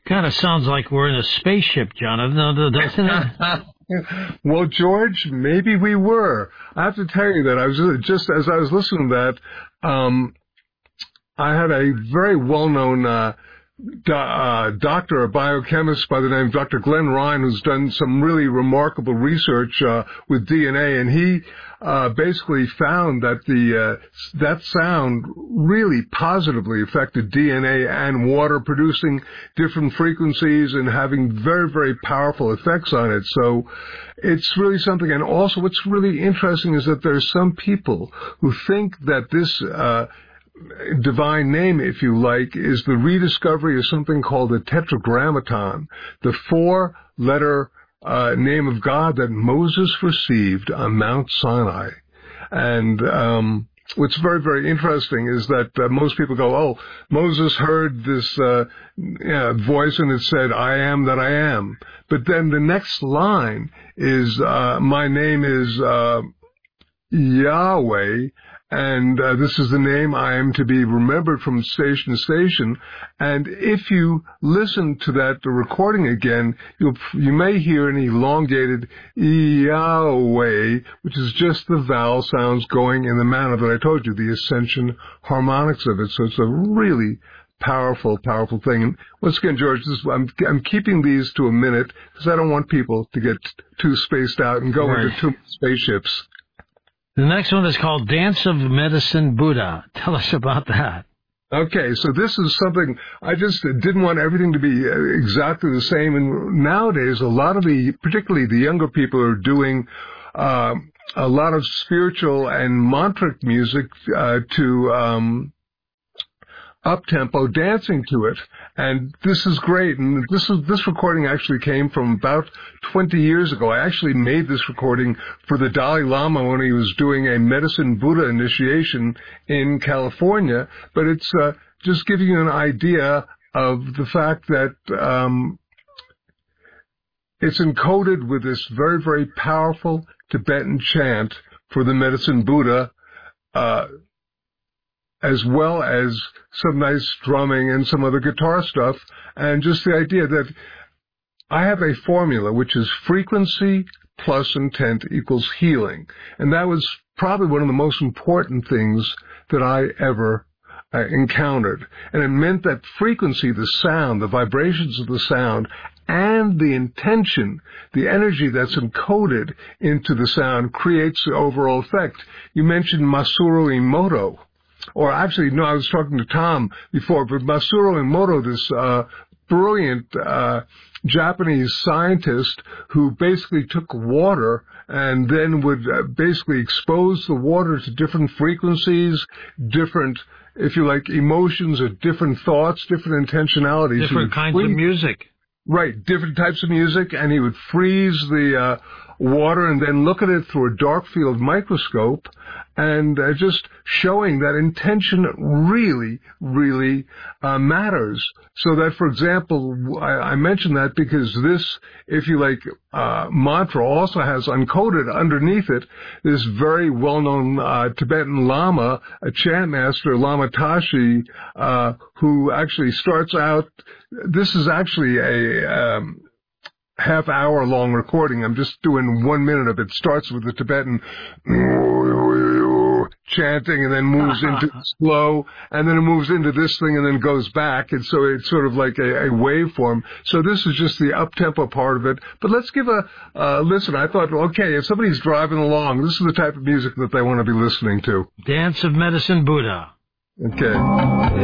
Kind of sounds like we're in a spaceship, Jonathan, doesn't it? Well, George, maybe we were. I have to tell you that I was just as I was listening to that, I had a very well-known doctor, a biochemist by the name of Dr. Glenn Ryan, who's done some really remarkable research with DNA, and he basically found that that sound really positively affected DNA and water, producing different frequencies and having very, very powerful effects on it. So it's really something. And also what's really interesting is that there's some people who think that this divine name, if you like, is the rediscovery of something called the Tetragrammaton, the four-letter name of God that Moses received on Mount Sinai. And what's very, very interesting is that most people go, oh, Moses heard this voice and it said, I am that I am. But then the next line is, my name is Yahweh, and this is the name I am to be remembered from station to station. And if you listen to that recording again, you may hear an elongated Yahweh, which is just the vowel sounds going in the manner that I told you, the ascension harmonics of it. So it's a really powerful, powerful thing. And once again, George, I'm keeping these to a minute because I don't want people to get too spaced out and go into too many spaceships. The next one is called Dance of Medicine Buddha. Tell us about that. Okay, so this is something I just didn't want everything to be exactly the same. And nowadays, a lot of particularly the younger people, are doing a lot of spiritual and mantric music to up-tempo dancing to it. And this is great. And this recording actually came from about 20 years ago. I actually made this recording for the Dalai Lama when he was doing a Medicine Buddha initiation in California. But it's just giving you an idea of the fact that it's encoded with this very, very powerful Tibetan chant for the Medicine Buddha, as well as some nice drumming and some other guitar stuff, and just the idea that I have a formula, which is frequency plus intent equals healing. And that was probably one of the most important things that I ever encountered. And it meant that frequency, the sound, the vibrations of the sound, and the intention, the energy that's encoded into the sound creates the overall effect. You mentioned Masaru Emoto. Or actually, no, I was talking to Tom before, but Masaru Emoto, this brilliant Japanese scientist who basically took water and then would basically expose the water to different frequencies, different, if you like, emotions or different thoughts, different intentionalities. Different kinds of music. Right, different types of music, and he would freeze the water and then look at it through a dark field microscope, and just showing that intention really, really matters. So that, for example, I mentioned that because this, if you like, mantra also has uncoded underneath it this very well-known Tibetan Lama, a chant master, Lama Tashi, who actually starts out, this is actually a half-hour-long recording. I'm just doing 1 minute of it. Starts with the Tibetan chanting and then moves into slow, and then it moves into this thing and then goes back. And so it's sort of like a waveform. So this is just the up-tempo part of it. But let's give a listen. I thought, okay, if somebody's driving along, this is the type of music that they want to be listening to. Dance of Medicine Buddha. Okay.